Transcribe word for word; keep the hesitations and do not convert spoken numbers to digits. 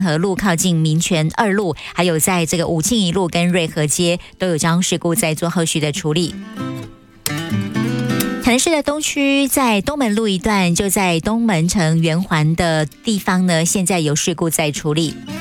河路靠近民权二路，还有在这个武庆一路跟瑞和街都有交通事故在做后续的处理。台南市的东区在东门路一段，就在东门城圆环的地方呢，现在有事故在处理。